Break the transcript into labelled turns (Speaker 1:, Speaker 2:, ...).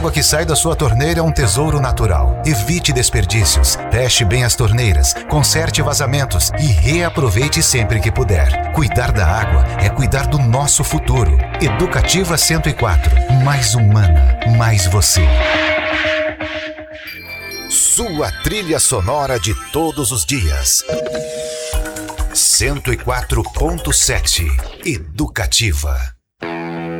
Speaker 1: água que sai da sua torneira é um tesouro natural. Evite desperdícios, feche bem as torneiras, conserte vazamentos e reaproveite sempre que puder. Cuidar da água é cuidar do nosso futuro. Educativa 104, mais humana, mais você. Sua trilha sonora de todos os dias. 104.7 Educativa.